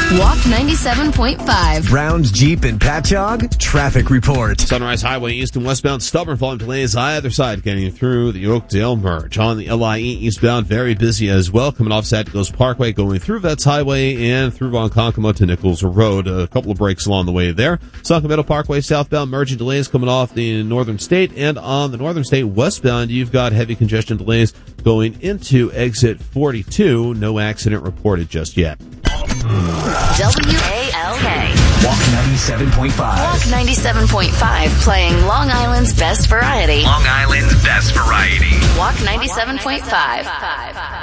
Walk 97.5. Browns, Jeep, and Patchogue traffic report. Sunrise Highway east and westbound, stubborn volume delays either side getting through the Oakdale merge. On the LIE eastbound, very busy as well. Coming off Santikos Parkway, going through Vets Highway and through Ronkonkoma to Nichols Road. A couple of breaks along the way there. Saukee Meadow Parkway southbound, merging delays coming off the Northern State. And on the Northern State westbound, you've got heavy congestion delays going into exit 42. No accident reported just yet. WALK. Walk 97.5. Walk 97.5, playing Long Island's best variety. Long Island's best variety. Walk 97.5.